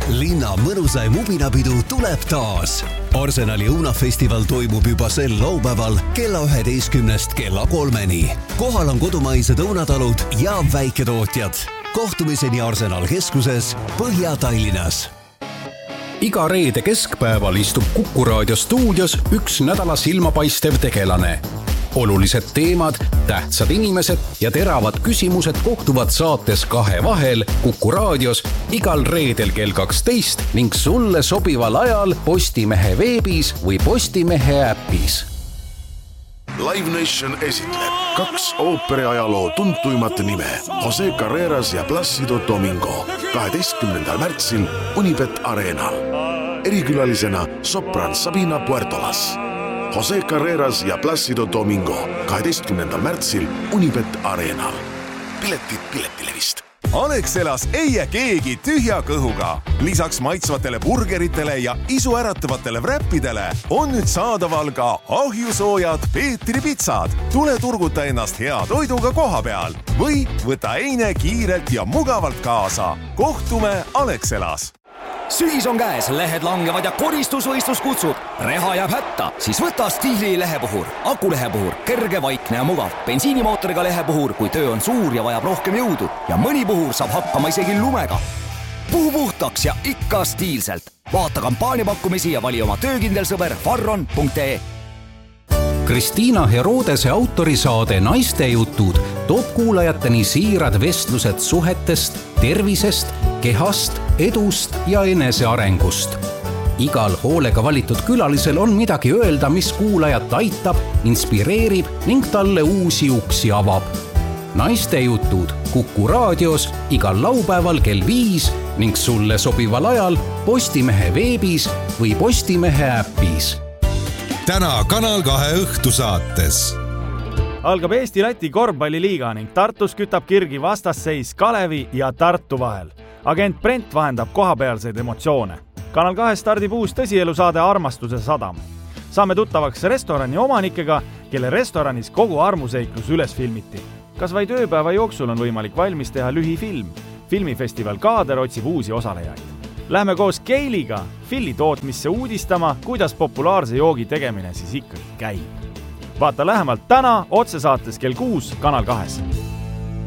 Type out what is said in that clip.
linna mõnusaim ubinapidu tuleb taas. Arsenali õunafestival toimub juba sel laupäeval kella 11 kella 3. Kohal on kodumaised õunatalud ja väiketootjad. Kohtumiseni Arsenal keskuses Põhja-Tallinnas. Iga reede keskpäeval istub Kuku Raadio stuudios üks nädala silmapaistev tegelane. Olulised teemad, tähtsad inimesed ja teravad küsimused kohtuvad saates Kahe vahel Kuku Raadios igal reedel kell 12 ning sulle sobival ajal Postimehe veebis või Postimehe äpis. Live Nation esitleb 2 ooperiajaloo tuntuimat nime Jose Carreras ja Plácido Domingo 12. märtsil Unibet Arenal. Erikülalisena sopran Sabina Puertolas. Jose Carreras ja Plácido Domingo 12. märtsil Unibet Arenal. Piletid Piletilevist. Alexelas ei jää keegi tühja kõhuga. Lisaks maitsvatele burgeritele ja isuäratavatele wrappidele on nüüd saadaval ka ahjusoojad Peetri pitsad. Tule turguta ennast hea toiduga koha peal või võta eine kiirelt ja mugavalt kaasa. Kohtume Alexelas. Sügis on käes, lehed langevad ja koristusvõistlus kutsub. Reha jääb hätta, siis võta Stiili lehepuhur. Akulehepuhur, kerge, vaikne ja mugav. Bensiinimootoriga lehepuhur, kui töö on suur ja vajab rohkem jõudu. Ja mõni puhur saab hakkama isegi lumega. Puhu puhtaks ja ikka stiilselt. Vaata kampaaniapakkumisi ja vali oma töökindel sõber farron.ee. Kristiina Herodese autorisaade Naistejutud toob kuulajateni siirad vestlused suhetest, tervisest, kehast, edust ja enesearengust. Igal hoolega valitud külalisel on midagi öelda, mis kuulajat aitab, inspireerib ning talle uusi uksi avab. Naistejutud Kuku Raadios igal laupäeval kell 5 ning sulle sobival ajal Postimehe veebis või Postimehe äpis. Täna Kanal 2 õhtusaates. Algab Eesti-Läti korvpalliliiga ning Tartus kütab kirgi vastasseis Kalevi ja Tartu vahel. Agent Brent vahendab kohapealseid emotsioone. Kanal 2 stardib uus tõsielusaade Armastuse sadam. Saame tuttavaks restorani omanikega, kelle restoranis kogu armuseiklus üles filmiti. Kas vaid ööpäeva jooksul on võimalik valmis teha lühifilm? Filmifestival Kaader otsib uusi osalejaid. Lähme koos Keiliga Filli tootmisse uudistama, kuidas populaarse joogi tegemine siis ikkagi käib. Vaata lähemalt täna otsesaates kell 6 Kanal 2.